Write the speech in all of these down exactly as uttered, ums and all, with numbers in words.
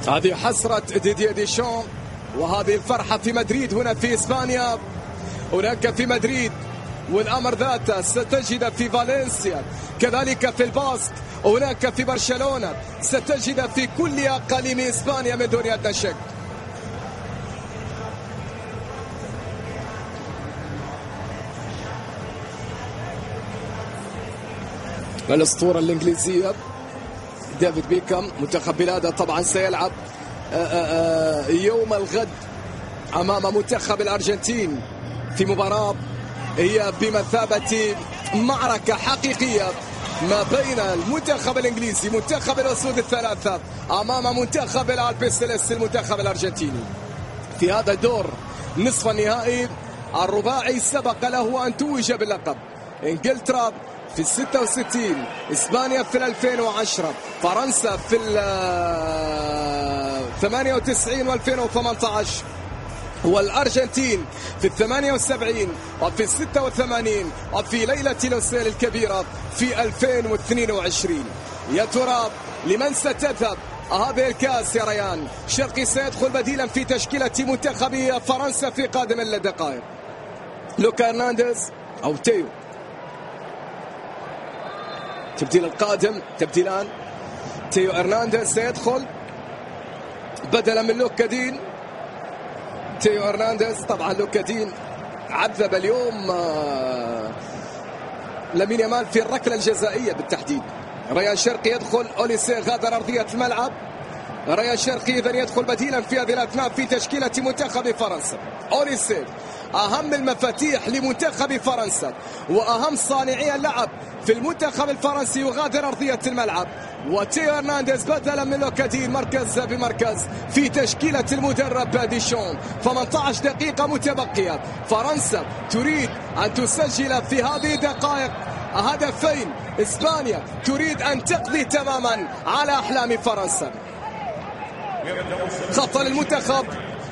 هذه حسرة ديدييه ديشان، وهذه الفرحة في مدريد هنا في إسبانيا، هناك في مدريد، والأمر ذاته ستجد في فالنسيا، كذلك في الباسك، هناك في برشلونة، ستجد في كل أقاليم إسبانيا من دون أدنى شك. الأسطورة الإنجليزية ديفيد بيكهام منتخب بلاده طبعا سيلعب يوم الغد أمام منتخب الأرجنتين في مباراة هي بمثابة معركة حقيقية ما بين المنتخب الإنجليزي منتخب الأسود الثلاثة أمام منتخب الألبي سيليستي المنتخب الأرجنتيني في هذا الدور نصف النهائي. الرباعي سبق له أن توج باللقب، إنجلترا في الستة وستين، إسبانيا في الألفين وعشرة، فرنسا في الثمانية وتسعين والألفين وثمانية عشر، والأرجنتين في الثمانية وسبعين وفي الستة وثمانين وفي ليلة لوسيل الكبيرة في ألفين واثنين وعشرين. يا ترى لمن ستذهب هذه الكاس يا ريان؟ شرقي سيدخل بديلا في تشكيلة منتخب فرنسا في قادم الدقائق. لوكا هرنانديز أو تيو، تبديل القادم، تبديلان. تيو هرنانديز سيدخل بدلا من لوكا دين. تيو هرنانديز، طبعا لوكا دين عذب اليوم لامين يامال في الركلة الجزائية بالتحديد. ريان شرقي يدخل، أوليسيه غادر أرضية الملعب. ريان شرقي إذن يدخل بديلا في هذه الأثناء في تشكيلة منتخب فرنسا. أوليسيه أهم المفاتيح لمنتخب فرنسا وأهم صانعي اللعب في المنتخب الفرنسي يغادر أرضية الملعب، وتيو هرنانديز بدلا من لوكادين مركز بمركز في تشكيلة المدرب ديشان. ثمانية عشر دقيقة متبقية، فرنسا تريد أن تسجل في هذه الدقائق هدفين، إسبانيا تريد أن تقضي تماما على أحلام فرنسا. خطأ للمنتخب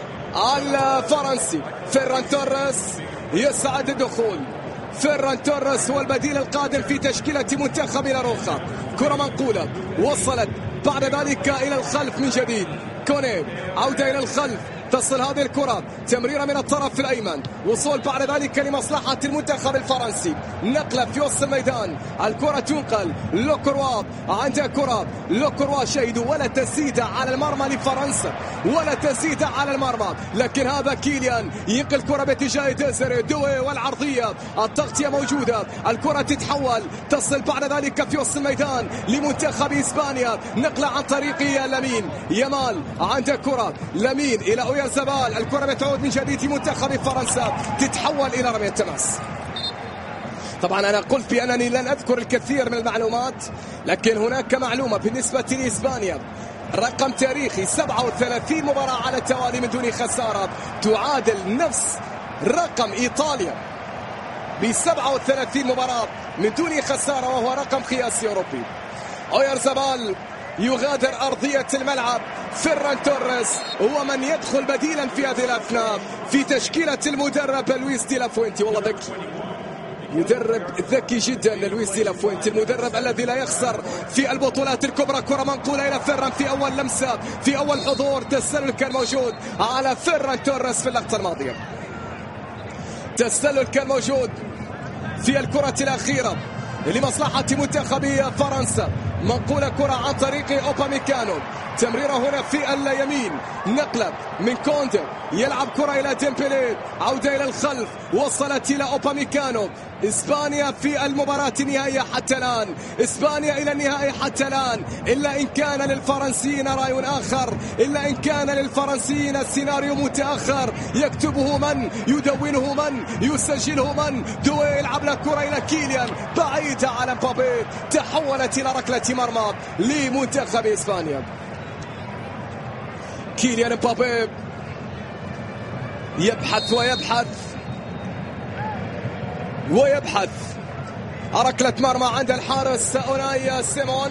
الفرنسي، فيران توريس يسعد الدخول. فيران توريس هو البديل القادم في تشكيلة منتخب لاروخا. كرة منقولة وصلت بعد ذلك إلى الخلف من جديد، كوني عودة إلى الخلف، تصل هذه الكرة، تمريرة من الطرف الأيمن، وصول بعد ذلك لمصلحة المنتخب الفرنسي، نقلة في وسط الميدان، الكرة تنقل لوكروا، عنده كرة لوكروا، شهدوا ولا تسديدة على المرمى لفرنسا، ولا تسديدة على المرمى، لكن هذا كيليان ينقل كرة باتجاه ديزري دوي، والعرضية التغطية موجودة، الكرة تتحول، تصل بعد ذلك في وسط الميدان لمنتخب إسبانيا، نقلة عن طريق لامين يامال، عنده كرة لامين إلى أويارزابال، الكرة بتعود من جديد في منتخب فرنسا، تتحول إلى رمية تماس. طبعا أنا قلت بأنني لن أذكر الكثير من المعلومات، لكن هناك معلومة بالنسبة لإسبانيا، رقم تاريخي سبعة وثلاثين مباراة على التوالي من دون خسارة، تعادل نفس رقم إيطاليا ب سبعة وثلاثين مباراة من دون خسارة، وهو رقم قياسي أوروبي. أويارزابال يغادر أرضية الملعب، فيران توريس هو من يدخل بديلا في هذه الأثناء في تشكيلة المدرب لويس دي لافوينتي. والله ذكي، مدرب ذكي جدا لويس دي لافوينتي، المدرب الذي لا يخسر في البطولات الكبرى. كرة منقولة إلى فيران في أول لمسة، في أول حضور، تسلل كان موجود على فيران توريس في اللقطة الماضية، تسلل كان موجود في الكرة الأخيرة لمصلحة منتخب فرنسا. منقولة كرة عن طريق أوباميكانو، تمريرة هنا في اليمين، نقلة من كوندي، يلعب كرة إلى ديمبلي، عودة إلى الخلف، وصلت إلى أوباميكانو. إسبانيا في المباراة النهائية حتى الآن، إسبانيا إلى النهائي حتى الآن، إلا إن كان للفرنسيين رأي آخر، إلا إن كان للفرنسيين سيناريو متأخر، يكتبه من، يدونه من، يسجله من. دوي يلعب لكرة إلى كيليان بعيدة على مبابي، تحولت إلى ركلة مرمى لمنتخب إسبانيا. كيليان مبابي يبحث ويبحث ويبحث، ركلة مرمى عند الحارس أوناي سيمون،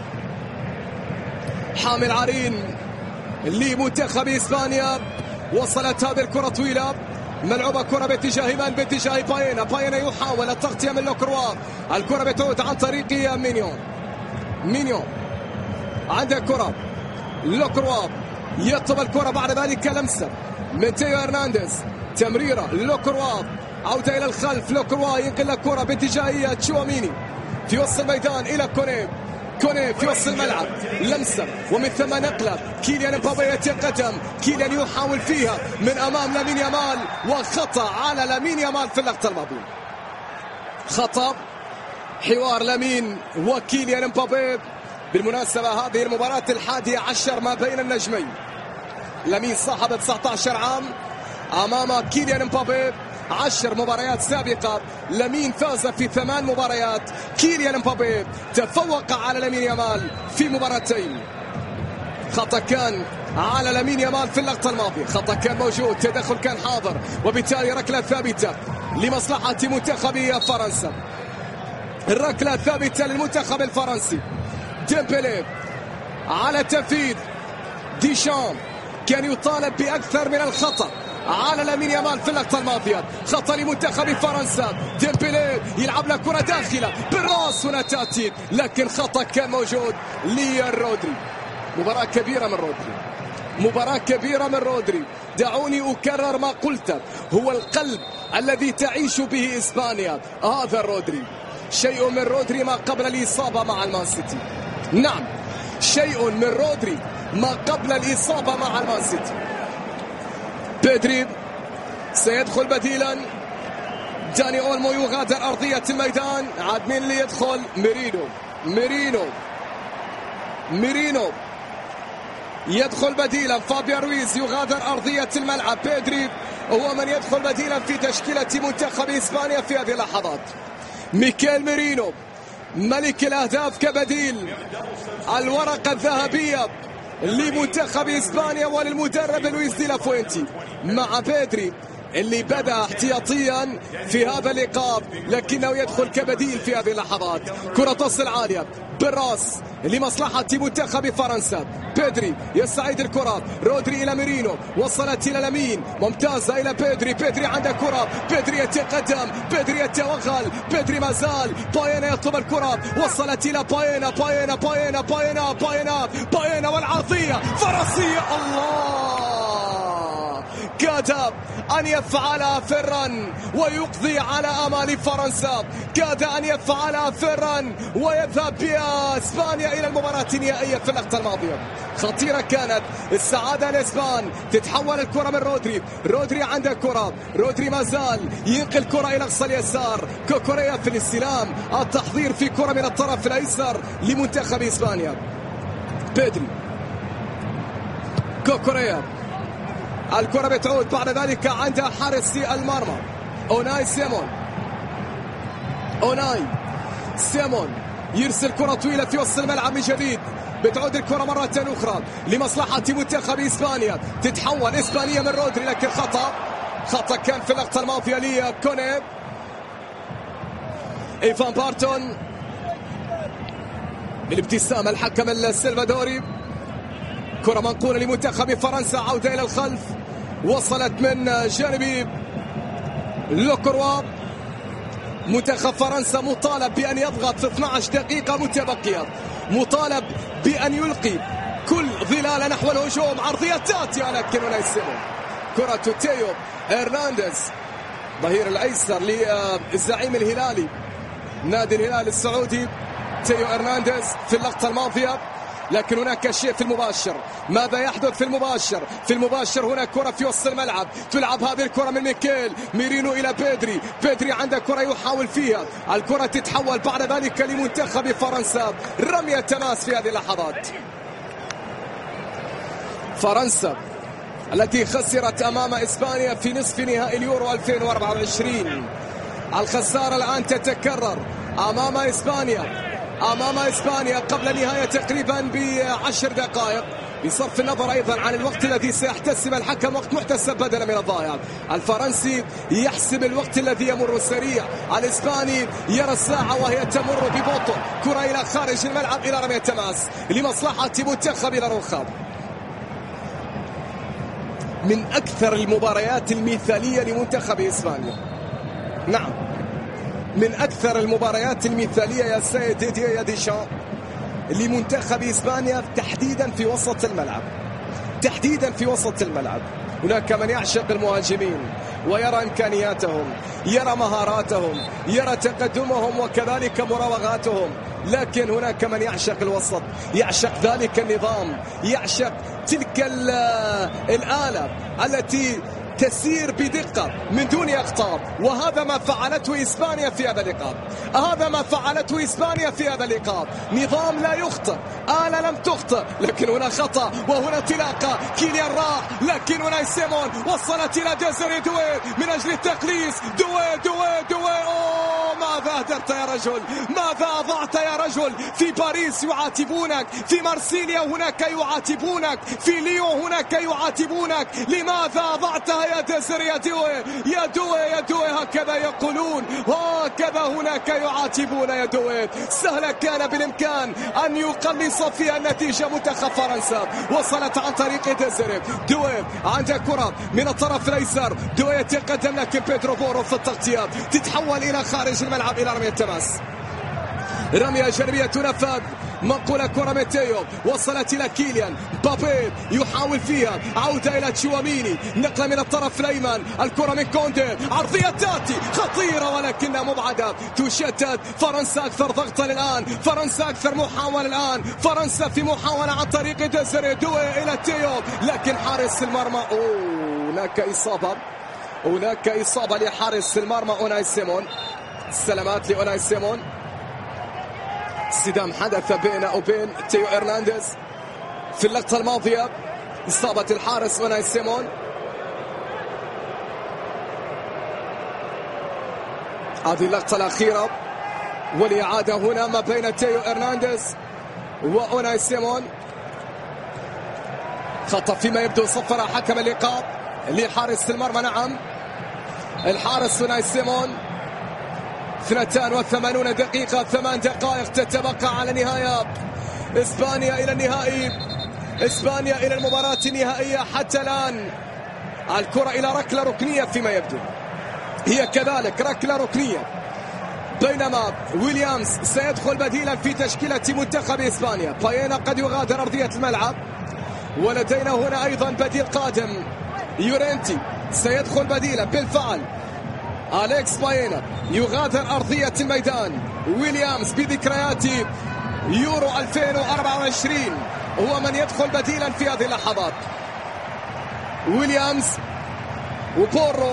حامل عرين لمنتخب إسبانيا. وصلت هذه الكرة طويلة، ملعوبة كرة باتجاه من، باتجاه باينا، باينا يحاول التغطية من لوكروا، الكرة بتعود عن طريق مينيون، مينيون عنده كرة، لوكروا يطلب الكرة بعد ذلك لمسة من تيو هرنانديز، تمريرة لوكروا، عودة إلى الخلف، لوكروا ينقل الكرة باتجاهية تشواميني في وسط الميدان إلى كوني، كوني في وسط الملعب، لمسة ومن ثم نقلة، كيليان امبابي يتقدم، كيليان يحاول فيها من أمام لامين يامال، وخطأ على لامين يامال في اللقطة الماضية. خطأ، حوار لامين وكيليان امبابي. بالمناسبة هذه المباراة الحادية عشر ما بين النجمين، لامين صاحب تسعة عشر عام أمام كيليان امبابي عشر مباريات سابقة، لامين فاز في ثمان مباريات، كيليان امبابي تفوق على لامين يامال في مباراتين. خطأ كان على لامين يامال في اللقطة الماضية، خطأ كان موجود، تدخل كان حاضر، وبالتالي ركلة ثابتة لمصلحة منتخب فرنسا. الركلة ثابتة للمنتخب الفرنسي. ديمبلي على تنفيذ ديشام، كان يطالب بأكثر من الخطأ على لامين يامال في اللقطة الماضية. خطأ لمنتخب فرنسا، ديمبلي يلعب له كرة داخلة بالراس، هنا تأتي لكن خطأ كان موجود لرودري. مباراة كبيرة من رودري، مباراة كبيرة من رودري. دعوني أكرر ما قلت، هو القلب الذي تعيش به إسبانيا، هذا رودري. شيء من رودري ما قبل الإصابة مع المان سيتي، نعم شيء من رودري ما قبل الإصابة مع المان سيتي. بيدري سيدخل بديلا، داني أولمو يغادر أرضية الميدان، عاد مين اللي يدخل؟ ميرينو، ميرينو ميرينو يدخل بديلا، فابيان رويز يغادر أرضية الملعب، بيدري هو من يدخل بديلا في تشكيلة منتخب إسبانيا في هذه اللحظات. ميكيل ميرينو ملك الأهداف كبديل، الورقة الذهبية لمنتخب إسبانيا وللمدرب لويس دي لا فوينتي، مع بيدري اللي بدأ احتياطيا في هذا اللقاء لكنه يدخل كبديل في هذه اللحظات. كرة تصل عالية بالراس لمصلحة منتخب فرنسا، بيدري يستعيد الكرة، رودري إلى ميرينو، وصلت إلى لامين، ممتازة إلى بيدري، بيدري عنده كرة، بيدري يتقدم، بيدري يتوغل، بيدري ما زال، باينا يطلب الكرة، وصلت إلى باينا، باينا باينا باينا باينا باينا والعرضية فرنسية. الله، كاد أن يفعل فيران ويقضي على أمال فرنسا، كاد أن يفعل فيران ويذهب بها إسبانيا إلى المباراة النهائية في اللقطة الماضية. خطيرة كانت، السعادة لإسبان، تتحول الكرة من رودري، رودري عنده كرة، رودري ما زال ينقل كرة إلى أقصى اليسار، كوكوريا في الاستلام، التحضير في كرة من الطرف الأيسر لمنتخب إسبانيا. بيدري، كوكوريا، الكرة بتعود بعد ذلك عند حارس المرمى أوناي سيمون، أوناي سيمون يرسل كرة طويلة في وسط الملعب من جديد، بتعود الكرة مرة أخرى لمصلحة منتخب إسبانيا، تتحول إسبانيا من رودري لكن خطأ، خطأ كان في اللقطة الماضية لكوني. إيفان بارتون بالابتسامة الحكم السلفادوري، كرة منقولة لمنتخب فرنسا، عودة إلى الخلف، وصلت من جانب لوكروا. منتخب فرنسا مطالب بأن يضغط في اثنتي عشرة دقيقة متبقية، مطالب بأن يلقي كل ظلال نحو الهجوم، عرضية تاتي لكن ولا يسمون. كرة تيو هرنانديز ظهير الأيسر للزعيم الهلالي نادي الهلال السعودي، تيو هرنانديز في اللقطة الماضية، لكن هناك شيء في المباشر. ماذا يحدث في المباشر؟ في المباشر هناك كرة في وسط الملعب، تلعب هذه الكرة من ميكيل ميرينو إلى بيدري، بيدري عنده كرة يحاول فيها، الكرة تتحول بعد ذلك لمنتخب فرنسا، رمية تماس في هذه اللحظات. فرنسا التي خسرت أمام إسبانيا في نصف نهائي اليورو ألفين وأربعة وعشرين، الخسارة الآن تتكرر أمام إسبانيا، أمام إسبانيا قبل نهاية تقريبا بعشر دقائق، بصرف النظر أيضا عن الوقت الذي سيحتسب الحكم، وقت محتسب بدلا من الضائع. الفرنسي يحسب الوقت الذي يمر سريع، الإسباني يرى الساعة وهي تمر ببطء. كرة إلى خارج الملعب إلى رمية تماس لمصلحة منتخب لاروخا. من أكثر المباريات المثالية لمنتخب إسبانيا، نعم من أكثر المباريات المثالية يا سيد ديدييه ديشام لمنتخب إسبانيا، تحديدا في وسط الملعب. تحديدا في وسط الملعب. هناك من يعشق المهاجمين ويرى إمكانياتهم، يرى مهاراتهم، يرى تقدمهم وكذلك مراوغاتهم، لكن هناك من يعشق الوسط، يعشق ذلك النظام، يعشق تلك الآلة التي تسير بدقة من دون أخطاء. وهذا ما فعلته إسبانيا في هذا اللقاء، هذا ما فعلته إسبانيا في هذا اللقاء. نظام لا يخطئ، آلة لم تخطئ، لكن هنا خطأ وهنا انطلاقة. كيليان راح، لكن هنا سيمون وصلت إلى ديزيري دوي من أجل التقليص. دوي دوي دوي أوه ماذا أهدرت يا رجل، ماذا أضعت يا رجل. في باريس يعاتبونك، في مارسيليا هناك يعاتبونك، في ليون هناك يعاتبونك. لماذا أضعتها يا ديزيري يا دوي يا دوي يا دوي؟ هكذا يقولون، هكذا هناك يعاتبون يا دوي. سهل كان بالإمكان أن يقلص فيها النتيجة منتخب فرنسا. وصلت عن طريق ديزيري دوي، عنده كرة من الطرف الأيسر، دوي يتقدم لكن بيدرو بورو في التغطية تتحول إلى خارج الملعب إلى رمية تماس. رمية جانبية تنفذ، منقولة كرة من تيو، وصلت إلى كيليان مبابي يحاول فيها، عودة إلى تشواميني، نقلة من الطرف الأيمن، الكرة من كوندي، عرضية تاتي خطيرة ولكنها مبعدة، تشتت. فرنسا أكثر ضغطا الآن، فرنسا أكثر محاولة الآن، فرنسا في محاولة عن طريق ديزيري دوي إلى تيو، لكن حارس المرمى أوه هناك إصابة، هناك إصابة لحارس المرمى أوناي سيمون. السلامات لأوناي سيمون. صدام حدث بينه وبين تيو إرنانديز في اللقطة الماضية، إصابة الحارس أوناي سيمون. هذه اللقطة الأخيرة والإعادة هنا ما بين تيو إرنانديز وأوناي سيمون. خطأ فيما يبدو صفر حكم اللقاء لحارس المرمى. نعم الحارس أوناي سيمون. اثنتان وثمانون دقيقة، ثمان دقائق تتبقى على نهاية. إسبانيا إلى النهائي، إسبانيا إلى المباراة النهائية حتى الآن. الكرة إلى ركلة ركنية فيما يبدو، هي كذلك ركلة ركنية، بينما ويليامز سيدخل بديلا في تشكيلة منتخب إسبانيا. باينا قد يغادر أرضية الملعب، ولدينا هنا أيضا بديل قادم، يورينتي سيدخل بديلا بالفعل. أليكس باينا يغادر أرضية الميدان. ويليامز بذكريات يورو ألفين وأربعة وعشرين هو من يدخل بديلا في هذه اللحظات. ويليامز وبورو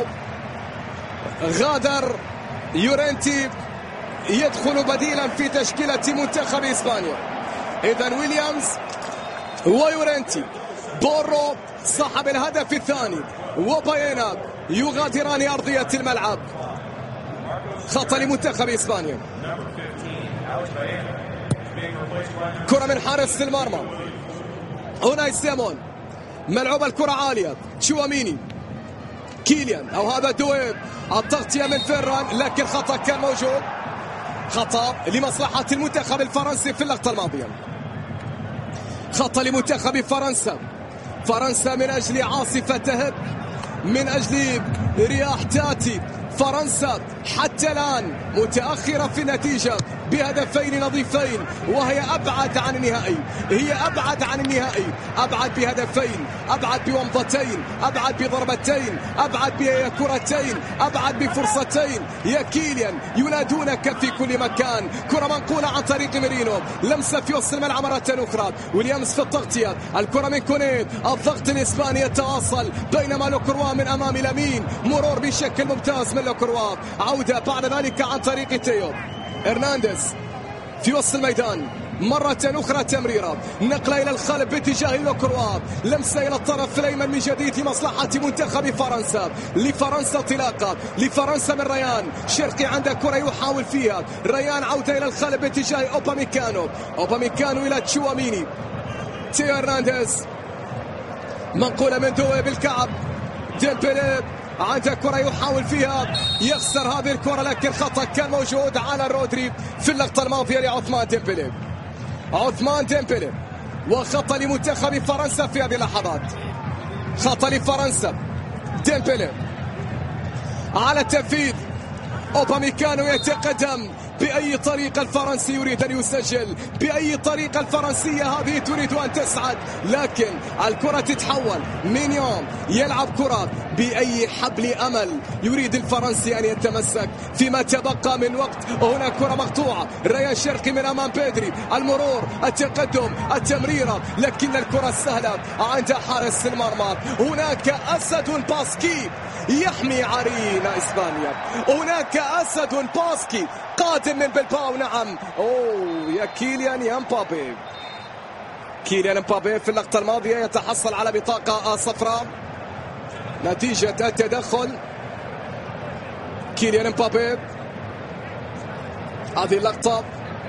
غادر، يورينتي يدخل بديلا في تشكيلة منتخب إسبانيا. إذن ويليامز ويورينتي، بورو صاحب الهدف الثاني وباينا يغادران أرضية الملعب. خطأ لمنتخب إسبانيا. كرة من حارس المرمى أوناي سيمون، ملعوب الكرة عالية، تشواميني، كيليان أو هذا دوي، التغطية من فيران، لكن خطأ كان موجود، خطأ لمصلحة المنتخب الفرنسي في اللقطة الماضية. خطأ لمنتخب فرنسا. فرنسا من أجل عاصفة تهب، من أجل رياح تاتي، فرنسا حتى الآن متأخرة في النتيجة بهدفين نظيفين، وهي أبعد عن النهائي، هي أبعد عن النهائي، أبعد بهدفين، أبعد بومضتين، أبعد بضربتين، أبعد بكرتين، أبعد بفرصتين. يا كيليان ينادونك في كل مكان. كرة منقولة عن طريق ميرينو، لمسة في وسط الملعب مرة أخرى، ويليامز في التغطية، الكرة من كونيت، الضغط الإسباني يتواصل، بينما لوكروا من أمام لامين، مرور بشكل ممتاز من لوكروا، عودة بعد ذلك عن طريق تيو إرنانديز في وسط الميدان، مرة أخرى تمريرة، نقلة إلى الخلف باتجاه لوكروا، لمسة إلى الطرف الأيمن من جديد لمصلحة منتخب فرنسا. لفرنسا انطلاقة، لفرنسا من ريان شرقي، عنده كرة يحاول فيها ريان، عودة إلى الخلف باتجاه أوباميكانو، أوباميكانو إلى تشواميني، تيو إرنانديز، منقولة من دوي بالكعب، ديمبلي عنده كرة يحاول فيها، يخسر هذه الكرة، لكن خطأ كان موجود على رودري في اللقطة الماضية لعثمان ديمبلي. عثمان ديمبلي، وخطأ لمنتخب فرنسا في هذه اللحظات. خطأ لفرنسا، ديمبلي على التنفيذ، أوباميكانو يتقدم، بأي طريقة الفرنسي يريد أن يسجل، بأي طريقة الفرنسية هذه تريد أن تسعد، لكن الكرة تتحول. مينيون يلعب كرة بأي حبل أمل يريد الفرنسي أن يتمسك فيما تبقى من وقت. هنا كرة مقطوعة، ريان شرقي من أمام بيدري، المرور، التقدم، التمريرة، لكن الكرة السهلة عند حارس المرمى. هناك أسد باسكي يحمي عرينا إسبانيا، هناك أسد باسكي قادم من بلباو. نعم، أوه يا كيليان يا مبابي. كيليان مبابي في اللقطة الماضية يتحصل على بطاقة صفراء نتيجة التدخل. كيليان مبابي هذه اللقطة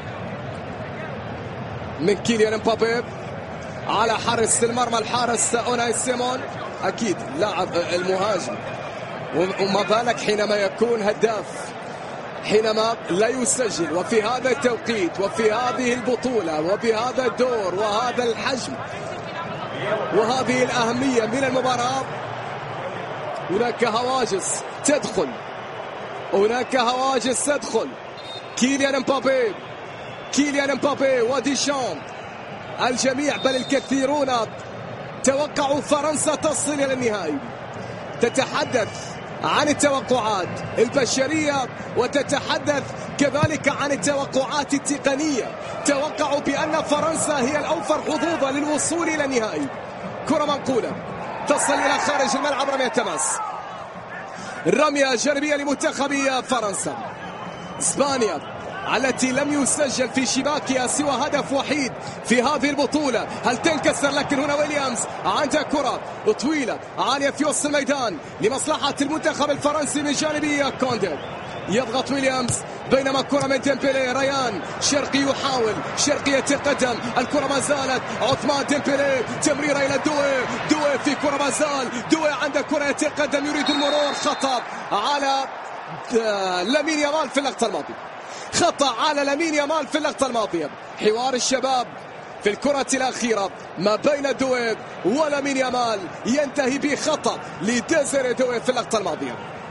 من كيليان مبابي على حارس المرمى، الحارس أوناي سيمون، أكيد لاعب المهاجم، وما بالك حينما يكون هداف، حينما لا يسجل، وفي هذا التوقيت وفي هذه البطولة وبهذا الدور وهذا الحجم وهذه الأهمية من المباراة. هناك هواجس تدخل، هناك هواجس تدخل. كيليان مبابي، كيليان مبابي وديشامب، الجميع بل الكثيرون توقعوا فرنسا تصل إلى النهائي. تتحدث عن التوقعات البشرية وتتحدث كذلك عن التوقعات التقنية. توقعوا بأن فرنسا هي الأوفر حظوظا للوصول إلى النهائي. كرة منقولة تصل إلى خارج الملعب، رمية تماس، رمية جانبية لمنتخب فرنسا. إسبانيا التي لم يسجل في شباكها سوى هدف وحيد في هذه البطولة، هل تنكسر؟ لكن هنا ويليامز عنده كرة طويلة عالية في وسط الميدان لمصلحة المنتخب الفرنسي من جانبية كوندي. يضغط ويليامز، بينما كرة من ديمبلي. ريان شرقي يحاول، شرقي يتقدم، الكرة ما زالت عثمان ديمبلي، تمريرة إلى دوي، دوي في كرة ما زال، دوي عنده كرة يتقدم يريد المرور، خطأ على لامين يامال في اللقطة الماضية، خطأ على لامين يامال في اللقطة الماضية. حوار الشباب في الكرة الأخيرة ما بين دوي ولامين يامال ينتهي بخطأ لديزيري دوي في اللقطة الماضية.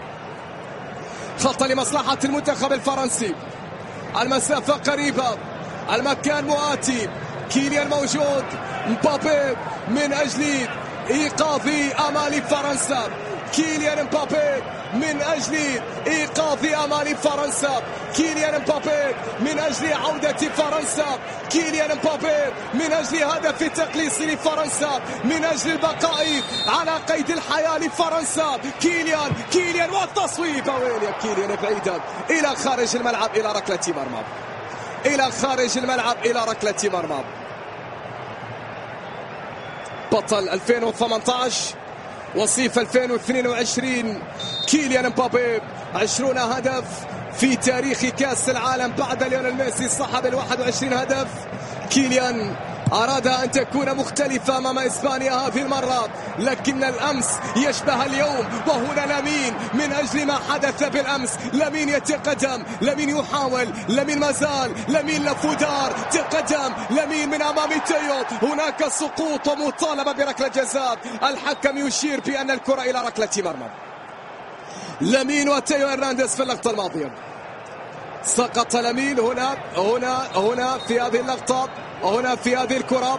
خطأ لمصلحة المنتخب الفرنسي، المسافة قريبة، المكان مؤاتي، كيليان موجود، مبابي من أجل إيقاظ آمال فرنسا، كيليان مبابي من أجل إيقاظ آمال فرنسا، كيليان مبابي من أجل عودة فرنسا، كيليان مبابي من أجل هدف التقليص لفرنسا، من أجل البقاء على قيد الحياة لفرنسا. كيليان كيليان والتصويب، وين يا كيليان؟ بعيدة إلى خارج الملعب، إلى ركلة مرمى، إلى خارج الملعب، إلى ركلة مرمى. بطل ألفين وثمانية عشر وصيف ألفين واثنين وعشرين كيليان مبابي، عشرون هدف في تاريخ كأس العالم بعد ليونيل ميسي صاحب الواحد وعشرين هدف. كيليان أراد أن تكون مختلفة أمام إسبانيا هذه المرة، لكن الأمس يشبه اليوم. وهنا لامين من أجل ما حدث بالأمس، لامين يتقدم، لامين يحاول، لامين مازال، لامين لفودار، تقدم لامين من أمام تيو، هناك سقوط ومطالبة بركلة جزاء. الحكم يشير بأن الكرة إلى ركلة مرمى. لامين وتيو هرنانديز في اللقطة الماضية، سقط لامين هنا هنا هنا في هذه اللقطة، هنا في هذه الكرة.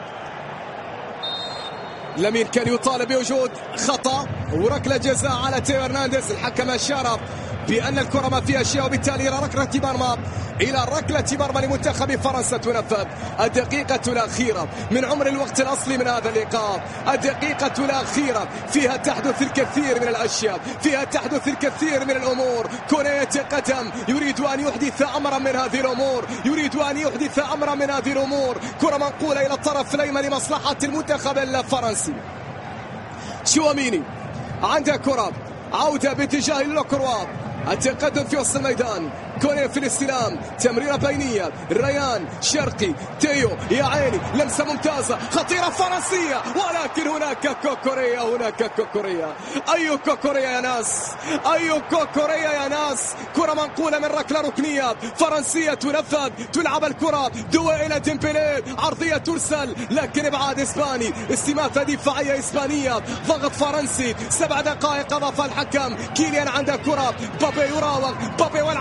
لامين كان يطالب بوجود خطأ وركلة جزاء على تيو هرنانديز. الحكم أشار بأن الكرة ما فيها شيء، وبالتالي إلى ركلة مرمى، إلى ركلة مرمى لمنتخب فرنسا تنفذ. الدقيقة الأخيرة من عمر الوقت الأصلي من هذا اللقاء، الدقيقة الأخيرة فيها تحدث الكثير من الأشياء، فيها تحدث الكثير من الأمور. كوني يتقدم، يريد أن يحدث أمرا من هذه الأمور، يريد أن يحدث أمرا من هذه الأمور. كرة منقولة إلى الطرف الأيمن لمصلحة المنتخب الفرنسي. تشواميني عنده كرة، عودة باتجاه لوكروا، التقدم في وسط الميدان، كوني في الاستلام، تمريرة بينية، ريان شرقي، تيو يا عيني، لمسة ممتازة خطيرة فرنسية، ولكن هناك كوكوريا، هناك كوكوريا. أي كوكوريا يا ناس، أي كوكوريا يا ناس. كرة منقولة من ركلة ركنية فرنسية تنفذ، تلعب الكرة دوي إلى ديمبلي، عرضية ترسل لكن ابعاد إسباني، استماتة دفاعية إسبانية، ضغط فرنسي. سبع دقائق أضاف الحكم. كيليان عنده كرة، بابي يراوغ، بابي والعرضية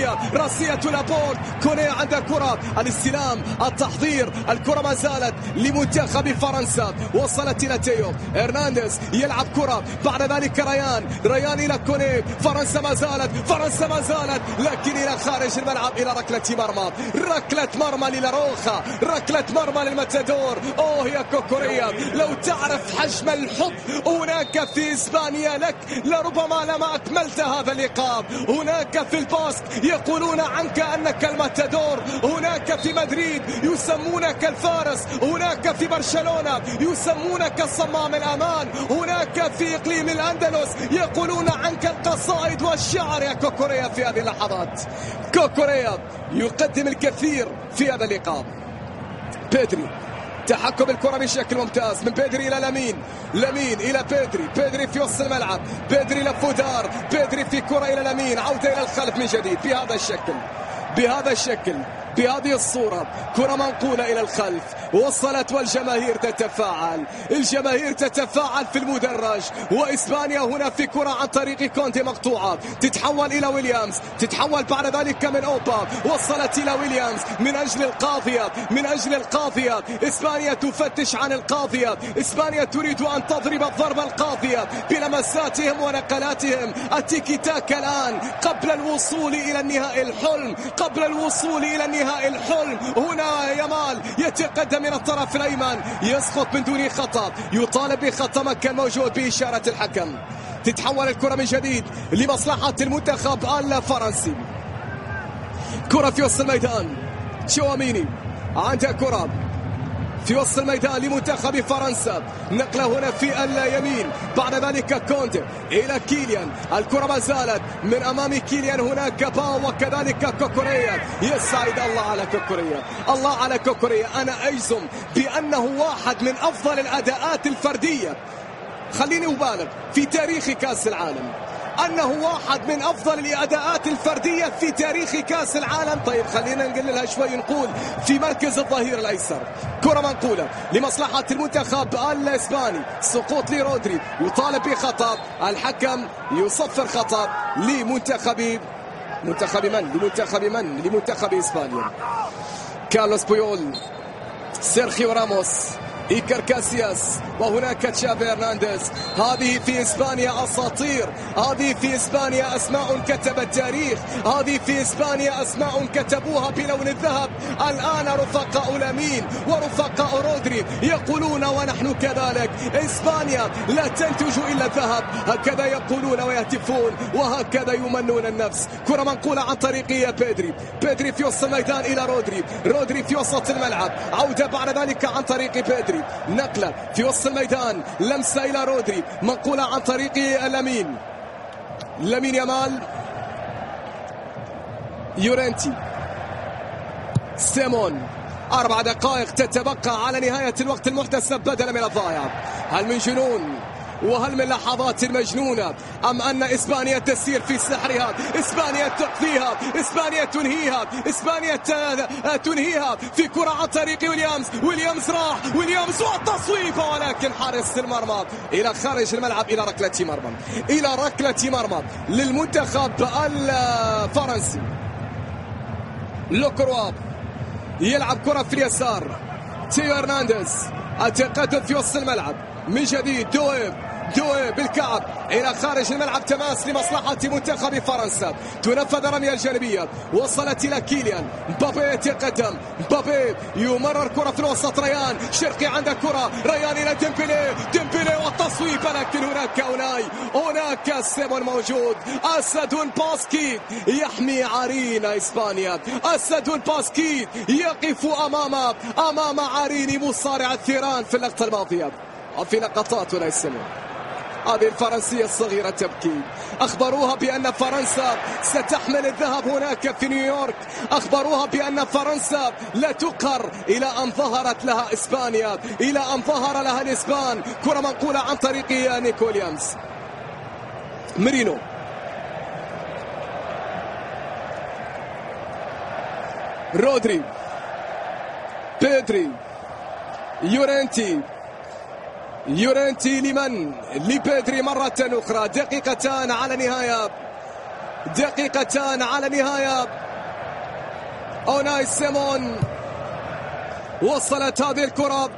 راسية راسية لابورت. كوني عند كرة الاستلام التحضير. الكرة ما زالت لمنتخب فرنسا. وصلت إلى تيو هرنانديز يلعب كرة. بعد ذلك ريان ريان إلى كوني. فرنسا ما زالت فرنسا ما زالت لكن إلى خارج الملعب إلى ركلة مرمى. ركلة مرمى للاروخا. ركلة مرمى للمتادور. أوه يا كوكوريا لو تعرف حجم الحب هناك في إسبانيا لك لربما لما أكملت هذا اللقاء. هناك في الباسك يقولون عنك أنك المتادور. هناك في مدريد يسمونك الفارس. هناك في برشلونة يسمونك صمام الأمان. هناك في إقليم الأندلس يقولون عنك القصائد والشعر يا كوكوريا. في هذه اللحظات كوكوريا يقدم الكثير في هذا اللقاء. بيدري تحكم الكرة بشكل ممتاز من بيدري إلى لامين. لامين إلى بيدري. بيدري في وسط الملعب. بيدري لفودار. بيدري في كرة إلى لامين. عودة إلى الخلف من جديد بهذا الشكل بهذا الشكل بهذه الصورة. كرة منقولة إلى الخلف. وصلت والجماهير تتفاعل. الجماهير تتفاعل في المدرج. وإسبانيا هنا في كرة عن طريق كونتي مقطوعة تتحول إلى ويليامز. تتحول بعد ذلك من أوبا. وصلت إلى ويليامز من أجل القاضية من أجل القاضية. إسبانيا تفتش عن القاضية. إسبانيا تريد أن تضرب الضربة القاضية بلمساتهم ونقلاتهم. التيكي تاكا الآن قبل الوصول إلى النهائي الحلم. قبل الوصول إلى النهائي الحلم. هنا يامال يتقدم من الطرف الأيمن. يسقط من دون خطأ. يطالب بخطأ ما كان موجود بإشارة الحكم. تتحول الكرة من جديد لمصلحة المنتخب الفرنسي. كرة في وسط الميدان. تشواميني عنده كرة في وسط الميدان لمنتخب فرنسا. نقله هنا في اليمين. بعد ذلك كونتي إلى كيليان. الكرة ما زالت من أمام كيليان. هناك باو وكذلك كوكوريا. يسعد الله على كوكوريا. الله على كوكوريا. أنا أجزم بأنه واحد من أفضل الأداءات الفردية خليني أبالغ في تاريخ كأس العالم. أنه واحد من أفضل الأداءات الفردية في تاريخ كأس العالم. طيب خلينا نقللها شوي نقول في مركز الظهير الأيسر. كرة منقولة لمصلحة المنتخب الإسباني. سقوط لرودري يطالب بخطأ. الحكم يصفر خطأ لمنتخب منتخب من لمنتخب من لمنتخب إسبانيا. كارلوس بويول. سيرخيو راموس. إيكر كاسياس. وهناك تشافي هرنانديز. هذه في إسبانيا أساطير. هذه في إسبانيا أسماء كتبت تاريخ. هذه في إسبانيا أسماء كتبوها بلون الذهب. الآن رفقاء لامين ورفقاء رودري يقولون ونحن كذلك. إسبانيا لا تنتج إلا الذهب. هكذا يقولون ويهتفون وهكذا يمنون النفس. كرة منقولة عن طريق بيدري. بيدري في وسط الميدان إلى رودري. رودري في وسط الملعب. عودة بعد ذلك عن طريق بيدري. نقلة في وسط الميدان. لمسة إلى رودري. منقولة عن طريق لامين. لامين يامال. يورنتي. سيمون. أربع دقائق تتبقى على نهاية الوقت المحتسب بدلا من الضائع. هل من جنون وهل من لحظات مجنونة أم أن إسبانيا تسير في سحرها؟ إسبانيا تقضيها. إسبانيا تنهيها. إسبانيا تنهيها في كرة عن طريق ويليامز. ويليامز راح. ويليامز والتصويب ولكن حارس المرمى إلى خارج الملعب. إلى ركلة مرمى. إلى ركلة مرمى للمنتخب الفرنسي. لوكروا يلعب كرة في اليسار. تيو هرنانديز. التقدم في وسط الملعب من جديد. دويب. دويب بالكعب إلى خارج الملعب. تماس لمصلحة منتخب فرنسا. تنفذ رمية الجانبية. وصلت إلى كيليان. مبابي يتقدم. مبابي يمرر كرة في الوسط. ريان شرقي عنده كرة. ريان إلى ديمبلي. ديمبلي والتصويب لكن هناك أوناي. هناك سيمون موجود. أسد باسكي يحمي عرين إسبانيا. أسد باسكي يقف أمام أمام عرين مصارع الثيران في اللقطة الماضية في لقطات ولا يسمون. هذه الفرنسية الصغيرة تبكي. أخبروها بأن فرنسا ستحمل الذهب هناك في نيويورك. أخبروها بأن فرنسا لا تقهر إلى أن ظهرت لها إسبانيا. إلى أن ظهر لها الإسبان. كرة منقولة عن طريق نيكو ويليامز. ميرينو. رودري. بيدري. يورنتي. يورنتي لمن؟ لبيدري مرة أخرى. دقيقتان على نهاية دقيقتان على نهاية. أوناي سيمون وصلت هذه الكرة،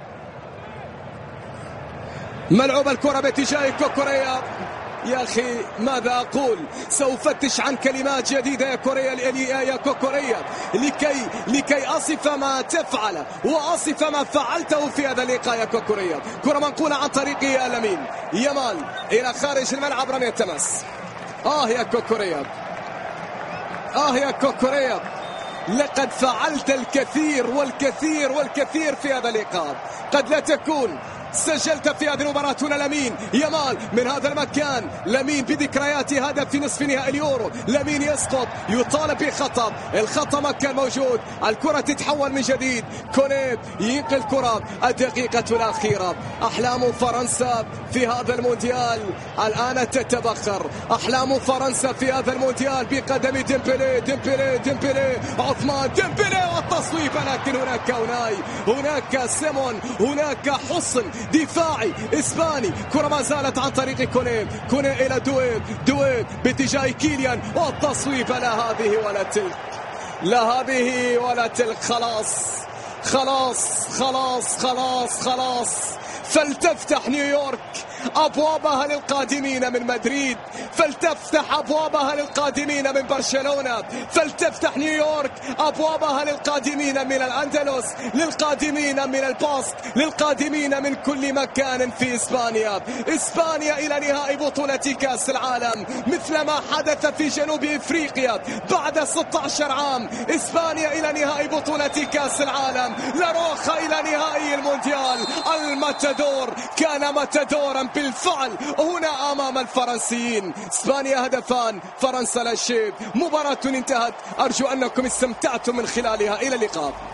ملعوب الكرة باتجاه كوكوريا. يا أخي ماذا أقول؟ سأفتش عن كلمات جديدة يا كوريا يا كوكوريا لكي لكي أصف ما تفعل وأصف ما فعلته في هذا اللقاء يا كوكوريا. كرة منقولة عن طريق لامين يامال إلى خارج الملعب، رمية تماس. آه يا كوكوريا، آه يا كوكوريا، لقد فعلت الكثير والكثير والكثير في هذا اللقاء. قد لا تكون سجلت في هذه المباراة هنا لامين يامال من هذا المكان. لامين بذكريات هدف في نصف نهائي اليورو. لامين يسقط، يطالب بخطأ، الخطأ ما كان موجود، الكرة تتحول من جديد. كوني ينقل الكرة. الدقيقة الأخيرة، أحلام فرنسا في هذا المونديال الآن تتبخر. أحلام فرنسا في هذا المونديال بقدم ديمبلي ديمبلي ديمبلي عثمان ديمبلي والتصويب، لكن هناك أوناي، هناك سيمون، هناك حصن دفاعي اسباني. كرة ما زالت عن طريق كوني، كوني الى دويك، دويك باتجاه كيليان والتصويب. لا هذه ولا تلك، لا هذه ولا تلك. خلاص خلاص خلاص خلاص خلاص. فلتفتح نيويورك أبوابها للقادمين من مدريد، فلتفتح أبوابها للقادمين من برشلونة، فلتفتح نيويورك أبوابها للقادمين من الأندلس، للقادمين من الباسك، للقادمين من كل مكان في إسبانيا. إسبانيا إلى نهائي بطولة كأس العالم مثل ما حدث في جنوب إفريقيا بعد ستة عشر عام. إسبانيا إلى نهائي بطولة كأس العالم. لاروخا إلى نهائي المونديال. الماتادور كان ماتادورا بالفعل هنا أمام الفرنسيين. إسبانيا هدفان، فرنسا لا شيء. مباراة انتهت، أرجو أنكم استمتعتم من خلالها. إلى اللقاء.